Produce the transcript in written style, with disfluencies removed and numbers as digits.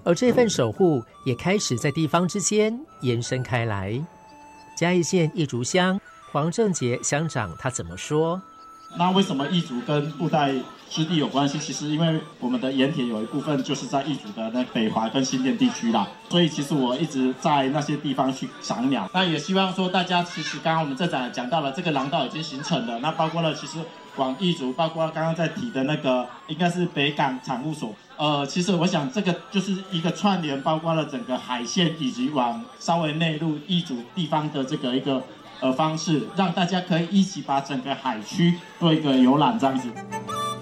而这份守护也开始在地方之间延伸开来。嘉义县义竹乡黄正杰乡长他怎么说？ 那为什么义竹跟布袋湿地有关系？其实因为我们的盐田有一部分就是在义竹的那北华跟新店地区啦，所以其实我一直在那些地方去赏鸟。那也希望说大家其实刚刚我们这展讲到了这个廊道已经形成了，那包括了其实往义竹，包括刚刚在提的那个应该是北港产务所。其实我想这个就是一个串联，包括了整个海线以及往稍微内陆义竹地方的这个一个方式，让大家可以一起把整个海区做一个游览这样子。